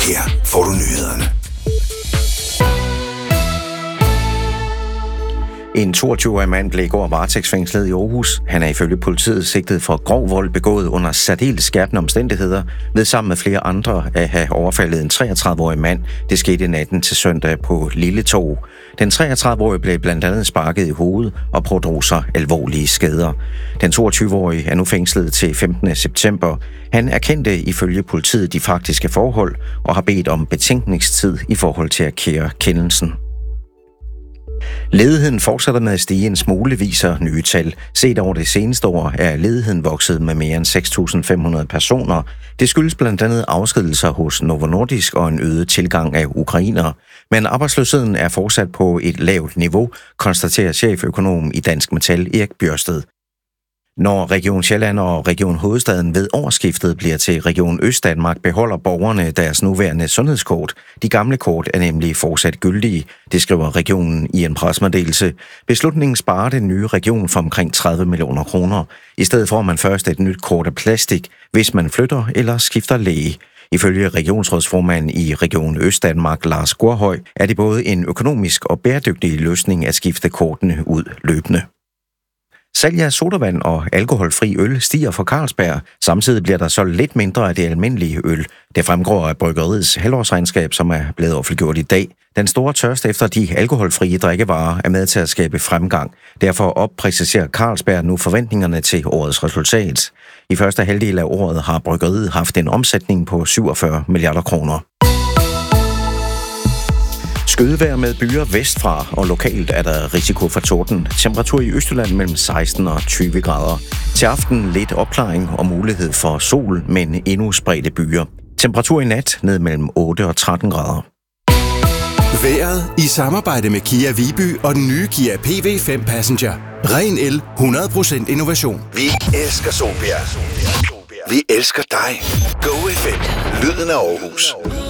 Her får du nyhederne. En 22-årig mand blev i går varetægtsfængslet i Aarhus. Han er ifølge politiet sigtet for grov vold begået under særdeles skærpende omstændigheder, ved sammen med flere andre at have overfaldet en 33-årig mand. Det skete natten til søndag på Lille Torv. Den 33-årige blev blandt andet sparket i hovedet og pådrog sig alvorlige skader. Den 22-årige er nu fængslet til 15. september. Han erkendte ifølge politiet de faktiske forhold og har bedt om betænkningstid i forhold til at kære kendelsen. Ledigheden fortsætter med at stige en smule, viser nye tal. Set over det seneste år er ledigheden vokset med mere end 6.500 personer. Det skyldes blandt andet afskedigelser hos Novo Nordisk og en øget tilgang af ukrainere. Men arbejdsløsheden er fortsat på et lavt niveau, konstaterer cheføkonom i Dansk Metal Erik Bjørsted. Når Region Sjælland og Region Hovedstaden ved årsskiftet bliver til Region Østdanmark, beholder borgerne deres nuværende sundhedskort. De gamle kort er nemlig fortsat gyldige, det skriver regionen i en pressemeddelelse. Beslutningen sparer den nye region for omkring 30 millioner kroner. I stedet får man først et nyt kort af plastik, hvis man flytter eller skifter læge. Ifølge regionsrådsformanden i Region Østdanmark, Lars Gorhøj, er det både en økonomisk og bæredygtig løsning at skifte kortene ud løbende. Salg af sodavand og alkoholfri øl stiger for Carlsberg. Samtidig bliver der solgt lidt mindre af det almindelige øl. Det fremgår af bryggeriets halvårsregnskab, som er blevet offentliggjort i dag. Den store tørst efter de alkoholfrie drikkevarer er med til at skabe fremgang. Derfor oppræciserer Carlsberg nu forventningerne til årets resultat. I første halvdel af året har bryggeriet haft en omsætning på 47 milliarder kroner. Skydevejr med byer vestfra, og lokalt er der risiko for torden. Temperatur i Østjylland mellem 16 og 20 grader. Til aften lidt opklaring og mulighed for sol, men endnu spredte byer. Temperatur i nat ned mellem 8 og 13 grader. Vejret i samarbejde med Kia Viby og den nye Kia PV5 Passenger. Ren el, 100% innovation. Vi elsker Solbjerg. Vi elsker dig. Go FM. Lyden af Aarhus.